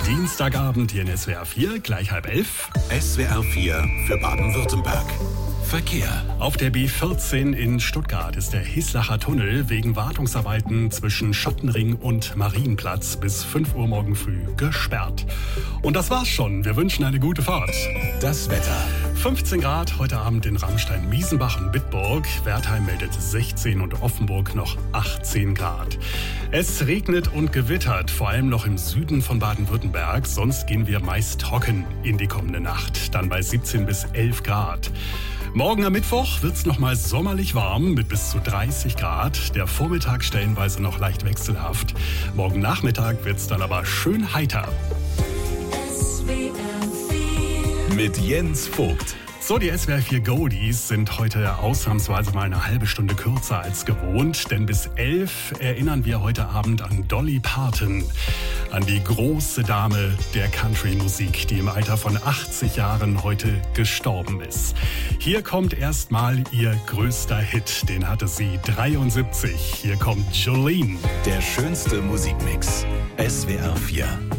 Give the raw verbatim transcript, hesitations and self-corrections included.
Dienstagabend hier in S W R vier, gleich halb elf. S W R vier für Baden-Württemberg. Verkehr. Auf der B vierzehn in Stuttgart ist der Hislacher Tunnel wegen Wartungsarbeiten zwischen Schottenring und Marienplatz bis fünf Uhr morgen früh gesperrt. Und das war's schon. Wir wünschen eine gute Fahrt. Das Wetter. fünfzehn Grad heute Abend in Ramstein, Miesenbach und Bitburg. Wertheim meldet sechzehn und Offenburg noch achtzehn Grad. Es regnet und gewittert, vor allem noch im Süden von Baden-Württemberg. Sonst gehen wir meist trocken in die kommende Nacht. Dann bei siebzehn bis elf Grad. Morgen am Mittwoch wird's noch mal sommerlich warm mit bis zu dreißig Grad. Der Vormittag stellenweise noch leicht wechselhaft. Morgen Nachmittag wird's dann aber schön heiter. Mit Jens Vogt. So, die S W R vier Goldies sind heute ausnahmsweise mal eine halbe Stunde kürzer als gewohnt, denn bis elf erinnern wir heute Abend an Dolly Parton, an die große Dame der Country-Musik, die im Alter von achtzig Jahren heute gestorben ist. Hier kommt erstmal ihr größter Hit, den hatte sie dreiundsiebzig. Hier kommt Jolene. Der schönste Musikmix. S W R vier.